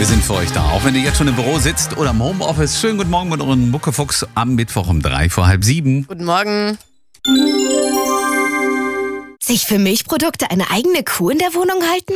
Wir sind für euch da, auch wenn ihr jetzt schon im Büro sitzt oder im Homeoffice. Schönen guten Morgen mit euren Muckefuchs am Mittwoch um 6:45. Guten Morgen. Sich für Milchprodukte eine eigene Kuh in der Wohnung halten?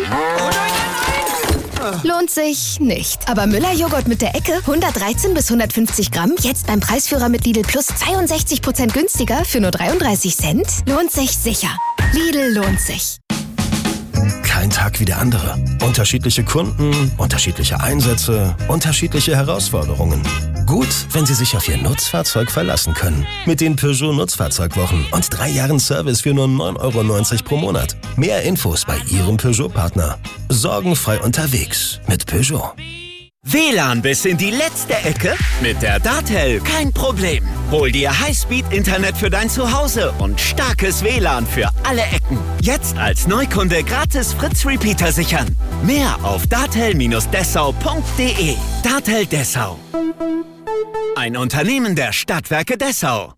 Lohnt sich nicht. Aber Müller-Joghurt mit der Ecke, 113 bis 150 Gramm, jetzt beim Preisführer mit Lidl Plus 62% günstiger für nur 33 Cent? Lohnt sich sicher. Lidl lohnt sich. Kein Tag wie der andere. Unterschiedliche Kunden, unterschiedliche Einsätze, unterschiedliche Herausforderungen. Gut, wenn Sie sich auf Ihr Nutzfahrzeug verlassen können. Mit den Peugeot Nutzfahrzeugwochen und 3 Jahren Service für nur 9,90 € pro Monat. Mehr Infos bei Ihrem Peugeot-Partner. Sorgenfrei unterwegs mit Peugeot. WLAN bis in die letzte Ecke? Mit der Dartel kein Problem. Hol dir Highspeed-Internet für dein Zuhause und starkes WLAN für alle Ecken. Jetzt als Neukunde gratis Fritz-Repeater sichern. Mehr auf dartel-dessau.de. Dartel Dessau. Ein Unternehmen der Stadtwerke Dessau.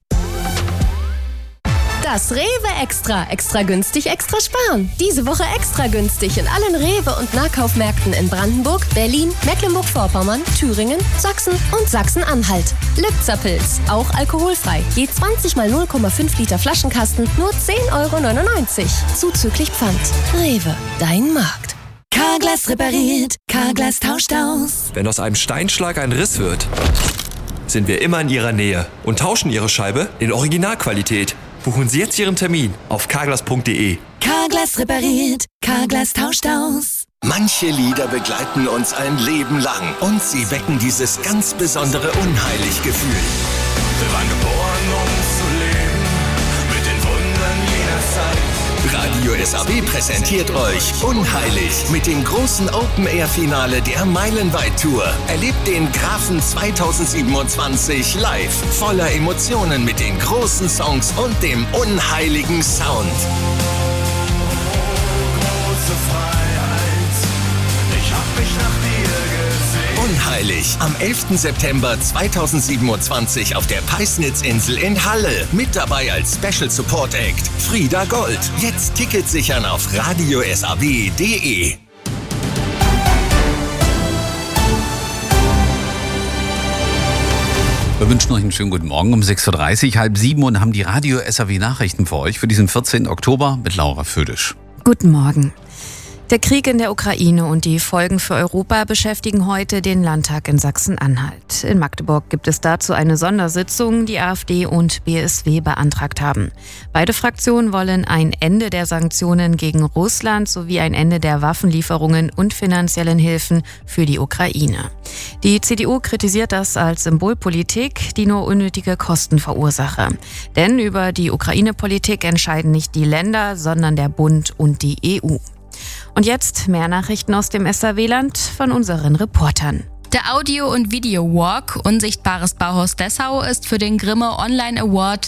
Das Rewe Extra. Extra günstig, extra sparen. Diese Woche extra günstig in allen Rewe- und Nahkaufmärkten in Brandenburg, Berlin, Mecklenburg-Vorpommern, Thüringen, Sachsen und Sachsen-Anhalt. Lübzer Pilz, auch alkoholfrei. Je 20 mal 0,5 Liter Flaschenkasten, nur 10,99 €. Zuzüglich Pfand. Rewe, dein Markt. Carglass repariert, Carglass tauscht aus. Wenn aus einem Steinschlag ein Riss wird, sind wir immer in Ihrer Nähe und tauschen Ihre Scheibe in Originalqualität. Buchen Sie jetzt Ihren Termin auf carglass.de. Carglass repariert, Carglass tauscht aus. Manche Lieder begleiten uns ein Leben lang und sie wecken dieses ganz besondere Unheilig-Gefühl. Wir waren geboren, um zu leben, mit den Wundern jener Zeit. Radio SAW präsentiert euch Unheilig mit dem großen Open-Air-Finale der Meilenweit-Tour. Erlebt den Grafen 2027 live, voller Emotionen mit den großen Songs und dem unheiligen Sound. Große Freiheit, ich hab mich nach dir gesehen. Unheilig am 11. September 2027 auf der Peisnitzinsel in Halle. Mit dabei als Special Support Act Frieda Gold. Jetzt Tickets sichern auf radiosaw.de. Wir wünschen euch einen schönen guten Morgen um 6:30, 6:30 und haben die Radio SAW Nachrichten für euch für diesen 14. Oktober mit Laura Födisch. Guten Morgen. Der Krieg in der Ukraine und die Folgen für Europa beschäftigen heute den Landtag in Sachsen-Anhalt. In Magdeburg gibt es dazu eine Sondersitzung, die AfD und BSW beantragt haben. Beide Fraktionen wollen ein Ende der Sanktionen gegen Russland sowie ein Ende der Waffenlieferungen und finanziellen Hilfen für die Ukraine. Die CDU kritisiert das als Symbolpolitik, die nur unnötige Kosten verursache. Denn über die Ukraine-Politik entscheiden nicht die Länder, sondern der Bund und die EU. Und jetzt mehr Nachrichten aus dem SAW-Land von unseren Reportern. Der Audio- und Video-Walk Unsichtbares Bauhaus Dessau ist für den Grimme Online Award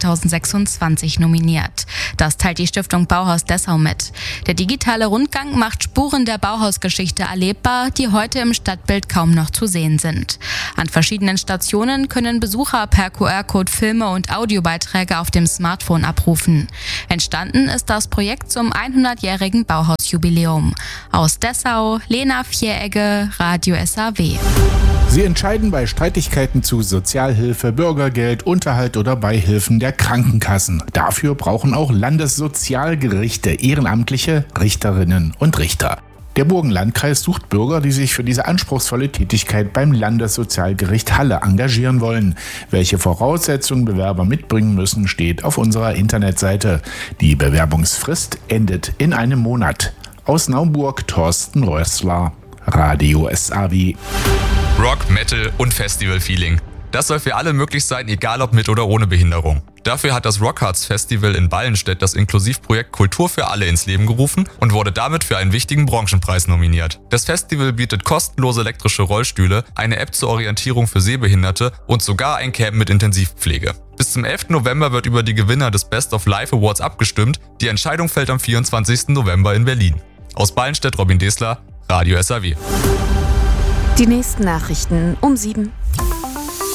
2026 nominiert. Das teilt die Stiftung Bauhaus Dessau mit. Der digitale Rundgang macht Spuren der Bauhausgeschichte erlebbar, die heute im Stadtbild kaum noch zu sehen sind. An verschiedenen Stationen können Besucher per QR-Code Filme und Audiobeiträge auf dem Smartphone abrufen. Entstanden ist das Projekt zum 100-jährigen Bauhausjubiläum. Aus Dessau, Lena Vieregge, Radio SAW. Sie entscheiden bei Streitigkeiten zu Sozialhilfe, Bürgergeld, Unterhalt oder Beihilfen der Krankenkassen. Dafür brauchen auch Landessozialgerichte ehrenamtliche Richterinnen und Richter. Der Burgenlandkreis sucht Bürger, die sich für diese anspruchsvolle Tätigkeit beim Landessozialgericht Halle engagieren wollen. Welche Voraussetzungen Bewerber mitbringen müssen, steht auf unserer Internetseite. Die Bewerbungsfrist endet in einem Monat. Aus Naumburg, Thorsten Rössler, Radio SAW. Rock, Metal und Festival-Feeling. Das soll für alle möglich sein, egal ob mit oder ohne Behinderung. Dafür hat das Rockharz Festival in Ballenstedt das Inklusivprojekt Kultur für alle ins Leben gerufen und wurde damit für einen wichtigen Branchenpreis nominiert. Das Festival bietet kostenlose elektrische Rollstühle, eine App zur Orientierung für Sehbehinderte und sogar ein Camp mit Intensivpflege. Bis zum 11. November wird über die Gewinner des Best of Life Awards abgestimmt. Die Entscheidung fällt am 24. November in Berlin. Aus Ballenstedt, Robin Desler, Radio SAW. Die nächsten Nachrichten um 7.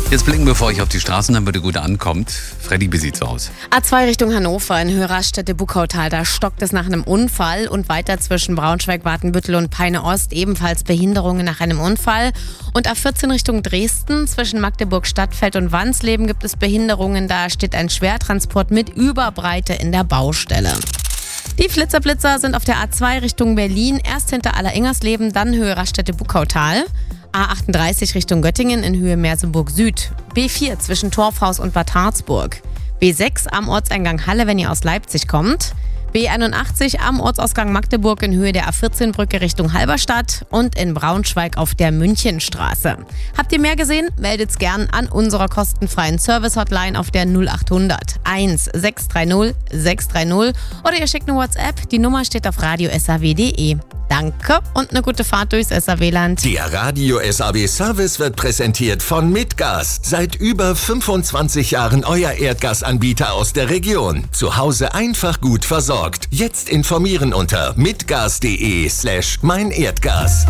Jetzt blicken wir für euch auf die Straßen, damit ihr gut ankommt. Freddy, wie sieht's aus? A2 Richtung Hannover in Höhe Raststätte Buckautal. Da stockt es nach einem Unfall und weiter zwischen Braunschweig, Watenbüttel und Peine Ost ebenfalls Behinderungen nach einem Unfall. Und A14 Richtung Dresden zwischen Magdeburg Stadtfeld und Wansleben gibt es Behinderungen. Da steht ein Schwertransport mit Überbreite in der Baustelle. Die Flitzer sind auf der A2 Richtung Berlin, erst hinter Allerengersleben, dann Höhe Raststätte Buckautal. A38 Richtung Göttingen in Höhe Merseburg Süd. B4 zwischen Torfhaus und Bad Harzburg. B6 am Ortseingang Halle, wenn ihr aus Leipzig kommt. B81 am Ortsausgang Magdeburg in Höhe der A14-Brücke Richtung Halberstadt und in Braunschweig auf der Münchenstraße. Habt ihr mehr gesehen? Meldet's gern an unserer kostenfreien Service-Hotline auf der 0800 1630 630 oder ihr schickt eine WhatsApp. Die Nummer steht auf radiosaw.de. Danke und eine gute Fahrt durchs SAW-Land. Der Radio SAW Service wird präsentiert von Mitgas. Seit über 25 Jahren euer Erdgasanbieter aus der Region. Zu Hause einfach gut versorgt. Jetzt informieren unter mitgas.de/meinerdgas.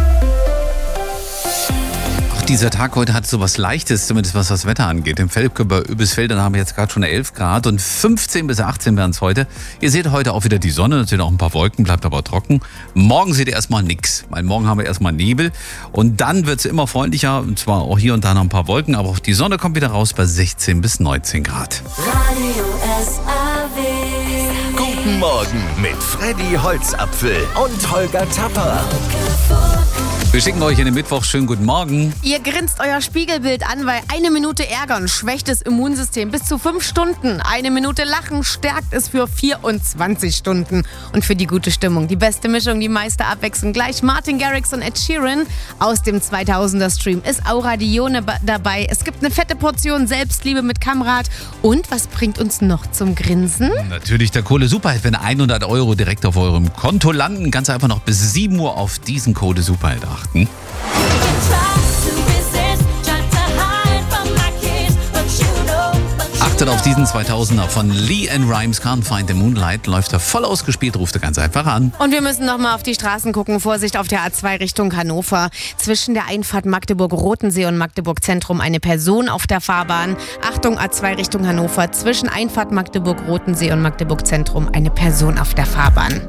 Dieser Tag heute hat so was Leichtes, zumindest was das Wetter angeht. Im Velpke bei Übelsfeldern haben wir jetzt gerade schon 11 Grad und 15 bis 18 werden es heute. Ihr seht heute auch wieder die Sonne, natürlich auch ein paar Wolken, bleibt aber trocken. Morgen seht ihr erstmal nichts, weil morgen haben wir erstmal Nebel und dann wird es immer freundlicher, und zwar auch hier und da noch ein paar Wolken, aber auch die Sonne kommt wieder raus bei 16 bis 19 Grad. Radio SAW. Guten Morgen mit Freddy Holzapfel und Holger Tapper. Wir schicken euch in den Mittwoch schönen guten Morgen. Ihr grinst euer Spiegelbild an, weil 1 Minute ärgern schwächt das Immunsystem bis zu 5 Stunden. 1 Minute lachen stärkt es für 24 Stunden. Und für die gute Stimmung, die beste Mischung, die meiste Abwechslung. Gleich Martin Garrix und Ed Sheeran aus dem 2000er Stream. Ist Aura Dione dabei. Es gibt eine fette Portion Selbstliebe mit Kamrat. Und was bringt uns noch zum Grinsen? Natürlich der Kohle-Superheld, wenn 100 € direkt auf eurem Konto landen. Ganz einfach noch bis 7 Uhr auf diesen Kohle-Superheld achten. Achtet auf diesen 2000er von LeAnn Rimes, Can't Find the Moonlight. Läuft er voll ausgespielt, ruft er ganz einfach an. Und wir müssen nochmal auf die Straßen gucken. Vorsicht auf der A2 Richtung Hannover. Zwischen der Einfahrt Magdeburg-Rotensee und Magdeburg-Zentrum eine Person auf der Fahrbahn. Achtung, A2 Richtung Hannover. Zwischen Einfahrt Magdeburg-Rotensee und Magdeburg-Zentrum eine Person auf der Fahrbahn.